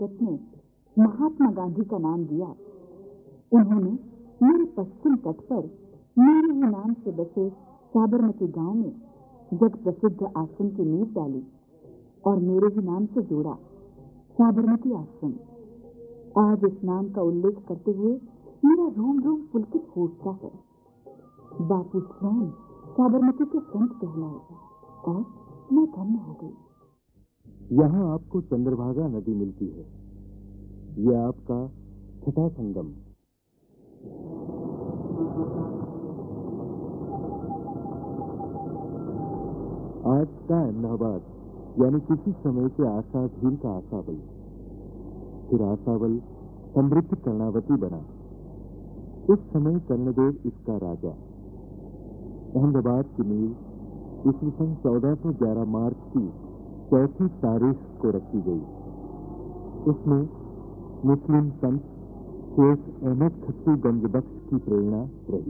भारत ने महात्मा गांधी का नाम दिया। उन्होंने मेरे पश्चिम तट पर मेरे ही नाम से बसे साबरमती गांव में जग प्रसिद्ध आश्रम की नींव डाली और मेरे ही नाम से जोड़ा साबरमती आश्रम। आज इस नाम का उल्लेख करते हुए मेरा रोम रोम पुलकित हो उठता है। बापू स्वयं साबरमती के संत कहलाए और मैं धन्य हो गई। यहाँ आपको चंद्रभागा नदी मिलती है। यह आपका छठा संगम। आज का अहमदाबाद यानी किसी समय के आशा झील का आशावल, फिर आशावल समृद्ध कर्णावती बना। उस समय कर्णदेव इसका राजा। अहमदाबाद की नींव ईस्वी सन 1411 मार्च की 4 तारीख को रखी गई। उसमें मुस्लिम संत शेख अहमद खत्री गंज बख्श की प्रेरणा रही।